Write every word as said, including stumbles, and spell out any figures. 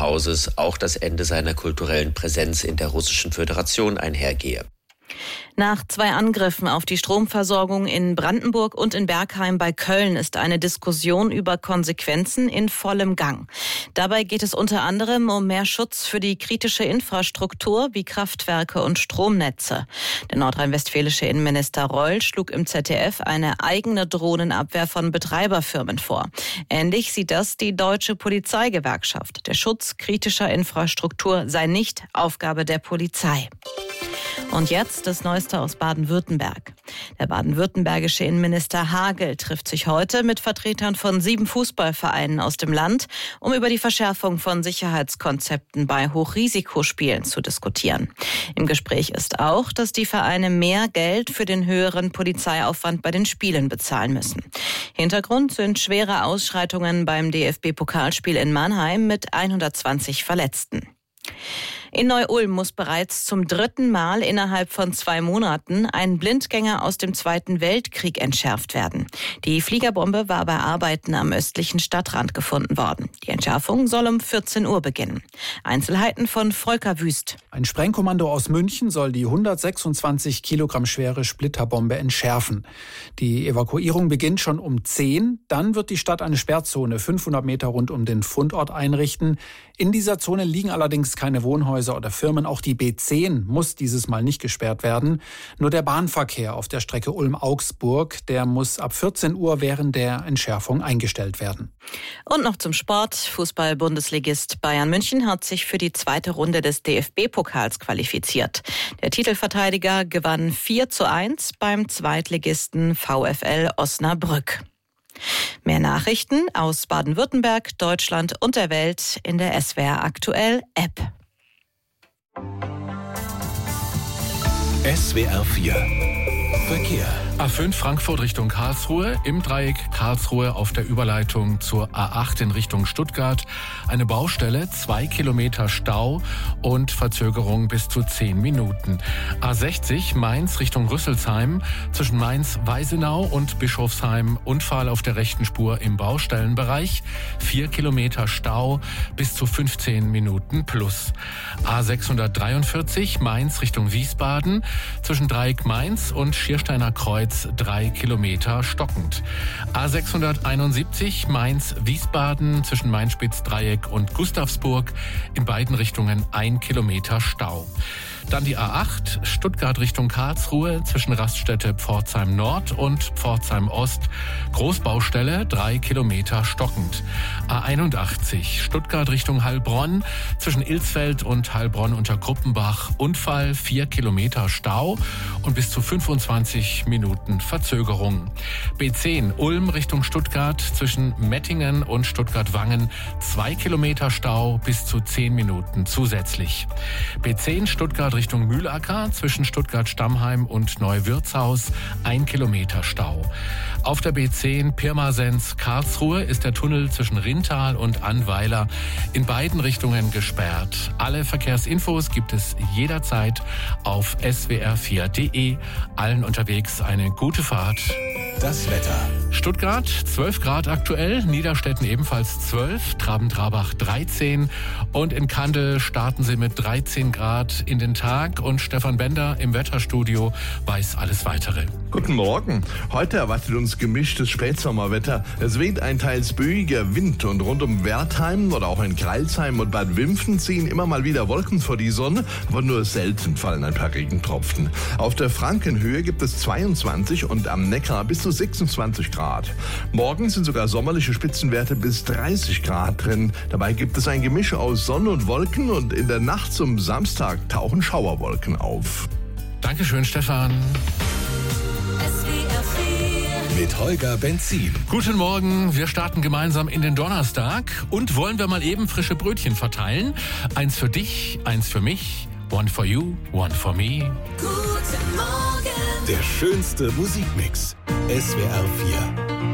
Hauses auch das Ende seiner kulturellen Präsenz in der Russischen Föderation einhergehe. Nach zwei Angriffen auf die Stromversorgung in Brandenburg und in Bergheim bei Köln ist eine Diskussion über Konsequenzen in vollem Gang. Dabei geht es unter anderem um mehr Schutz für die kritische Infrastruktur wie Kraftwerke und Stromnetze. Der nordrhein-westfälische Innenminister Reul schlug im Z D F eine eigene Drohnenabwehr von Betreiberfirmen vor. Ähnlich sieht das die Deutsche Polizeigewerkschaft. Der Schutz kritischer Infrastruktur sei nicht Aufgabe der Polizei. Und jetzt das Neueste aus Baden-Württemberg. Der baden-württembergische Innenminister Hagel trifft sich heute mit Vertretern von sieben Fußballvereinen aus dem Land, um über die Verschärfung von Sicherheitskonzepten bei Hochrisikospielen zu diskutieren. Im Gespräch ist auch, dass die Vereine mehr Geld für den höheren Polizeiaufwand bei den Spielen bezahlen müssen. Hintergrund sind schwere Ausschreitungen beim D F B-Pokalspiel in Mannheim mit hundertzwanzig Verletzten. In Neu-Ulm muss bereits zum dritten Mal innerhalb von zwei Monaten ein Blindgänger aus dem Zweiten Weltkrieg entschärft werden. Die Fliegerbombe war bei Arbeiten am östlichen Stadtrand gefunden worden. Die Entschärfung soll um vierzehn Uhr beginnen. Einzelheiten von Volker Wüst. Ein Sprengkommando aus München soll die hundertsechsundzwanzig Kilogramm schwere Splitterbombe entschärfen. Die Evakuierung beginnt schon um zehn. Dann wird die Stadt eine Sperrzone fünfhundert Meter rund um den Fundort einrichten. In dieser Zone liegen allerdings keine Wohnhäuser oder Firmen. Auch die B zehn muss dieses Mal nicht gesperrt werden. Nur der Bahnverkehr auf der Strecke Ulm-Augsburg, der muss ab vierzehn Uhr während der Entschärfung eingestellt werden. Und noch zum Sport. Fußball-Bundesligist Bayern München hat sich für die zweite Runde des D F B-Pokals qualifiziert. Der Titelverteidiger gewann vier zu eins beim Zweitligisten VfL Osnabrück. Mehr Nachrichten aus Baden-Württemberg, Deutschland und der Welt in der S W R Aktuell App. S W R vier Verkehr. A fünf Frankfurt Richtung Karlsruhe, im Dreieck Karlsruhe auf der Überleitung zur A acht in Richtung Stuttgart. Eine Baustelle, zwei Kilometer Stau und Verzögerung bis zu zehn Minuten. A sechzig Mainz Richtung Rüsselsheim, zwischen Mainz-Weisenau und Bischofsheim Unfall auf der rechten Spur im Baustellenbereich. vier Kilometer Stau bis zu fünfzehn Minuten plus. A sechshundertdreiundvierzig Mainz Richtung Wiesbaden, zwischen Dreieck Mainz und Schiersteiner Kreuz drei Kilometer stockend. A sechshunderteinundsiebzig Mainz-Wiesbaden zwischen Mainspitz-Dreieck und Gustavsburg, in beiden Richtungen ein Kilometer Stau. Dann die A acht, Stuttgart Richtung Karlsruhe, zwischen Raststätte Pforzheim Nord und Pforzheim Ost. Großbaustelle, drei Kilometer stockend. A einundachtzig, Stuttgart Richtung Heilbronn, zwischen Ilsfeld und Heilbronn unter Kruppenbach. Unfall, vier Kilometer Stau und bis zu fünfundzwanzig Minuten Verzögerung. B zehn, Ulm Richtung Stuttgart, zwischen Mettingen und Stuttgart-Wangen. zwei Kilometer Stau bis zu zehn Minuten zusätzlich. B zehn, Stuttgart Richtung Mühlacker, zwischen Stuttgart-Stammheim und Neuwirtshaus, ein Kilometer Stau. Auf der B zehn Pirmasens-Karlsruhe ist der Tunnel zwischen Rintal und Annweiler in beiden Richtungen gesperrt. Alle Verkehrsinfos gibt es jederzeit auf s w r vier punkt d e. Allen unterwegs eine gute Fahrt. Das Wetter. Stuttgart zwölf Grad aktuell, Niederstetten ebenfalls zwölf, Traben-Trabach dreizehn und in Kandel starten sie mit dreizehn Grad in den Tag und Stefan Bender im Wetterstudio weiß alles Weitere. Guten Morgen. Heute erwartet uns gemischtes Spätsommerwetter. Es weht ein teils böiger Wind und rund um Wertheim oder auch in Kreilsheim und Bad Wimpfen ziehen immer mal wieder Wolken vor die Sonne, aber nur selten fallen ein paar Regentropfen. Auf der Frankenhöhe gibt es zweiundzwanzig und am Neckar bis zu sechsundzwanzig Grad. Morgen sind sogar sommerliche Spitzenwerte bis dreißig Grad drin. Dabei gibt es ein Gemisch aus Sonne und Wolken und in der Nacht zum Samstag tauchen Schauerwolken auf. Dankeschön, Stefan. Mit Holger Benzin. Guten Morgen, wir starten gemeinsam in den Donnerstag und wollen wir mal eben frische Brötchen verteilen. Eins für dich, eins für mich, one for you, one for me. Guten Morgen. Der schönste Musikmix. S W R vier.